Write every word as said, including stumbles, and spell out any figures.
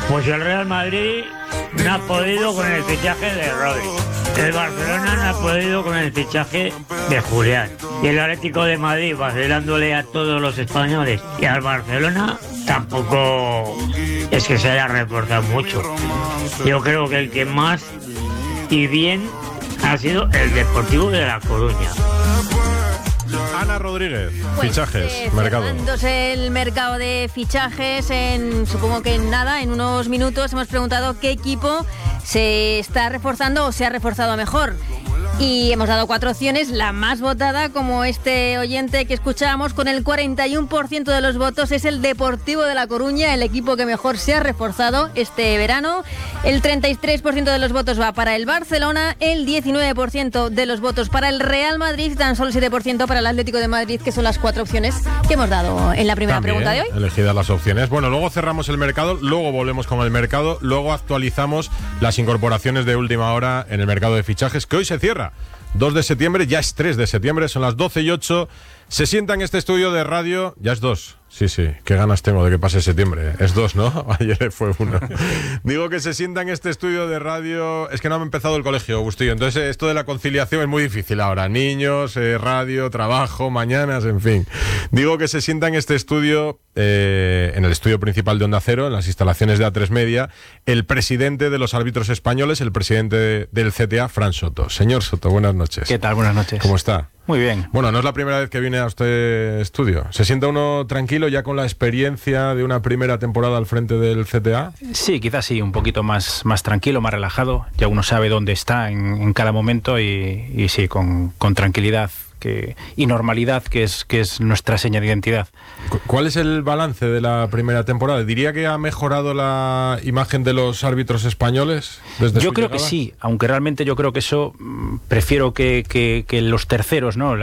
Pues el Real Madrid no ha podido con el fichaje de Rodri. El Barcelona no ha podido con el fichaje de Julián. Y el Atlético de Madrid vacilándole a todos los españoles. Y al Barcelona tampoco es que se haya reforzado mucho. Yo creo que el que más y bien ha sido el Deportivo de La Coruña. Ana Rodríguez, pues, fichajes, eh, mercado. Cerrándose el mercado de fichajes, en supongo que en nada, en unos minutos hemos preguntado qué equipo se está reforzando o se ha reforzado mejor. Y hemos dado cuatro opciones, la más votada, como este oyente que escuchábamos, con el cuarenta y uno por ciento de los votos, es el Deportivo de La Coruña, el equipo que mejor se ha reforzado este verano. El treinta y tres por ciento de los votos va para el Barcelona, el diecinueve por ciento de los votos para el Real Madrid y tan solo el siete por ciento para el Atlético de Madrid, que son las cuatro opciones que hemos dado en la primera También, pregunta de hoy. Elegidas las opciones. Bueno, luego cerramos el mercado, luego volvemos con el mercado, luego actualizamos las incorporaciones de última hora en el mercado de fichajes, que hoy se cierra. dos de septiembre, ya es tres de septiembre, son las doce y ocho. Se sienta en este estudio de radio, ya es dos. Sí, sí, qué ganas tengo de que pase septiembre. Es dos, ¿no? Ayer fue uno. Digo que se sienta en este estudio de radio. Es que no ha empezado el colegio, Bustillo. Entonces, esto de la conciliación es muy difícil ahora. Niños, eh, radio, trabajo, mañanas, en fin. Digo que se sienta en este estudio, eh, en el estudio principal de Onda Cero, en las instalaciones de A tres Media, el presidente de los árbitros españoles, el presidente de, del C T A, Fran Soto. Señor Soto, buenas noches. ¿Qué tal? Buenas noches. ¿Cómo está? Muy bien. Bueno, no es la primera vez que viene a este estudio. ¿Se siente uno tranquilo ya con la experiencia de una primera temporada al frente del C T A? Sí, quizás sí, un poquito más, más tranquilo, más relajado. Ya uno sabe dónde está en, en cada momento y, y sí, con, con tranquilidad que, y normalidad, que es, que es nuestra seña de identidad. ¿Cuál es el balance de la primera temporada? ¿Diría que ha mejorado la imagen de los árbitros españoles desde Yo su creo llegada? que sí, aunque realmente yo creo que eso mmm, prefiero que, que, que los terceros, ¿no?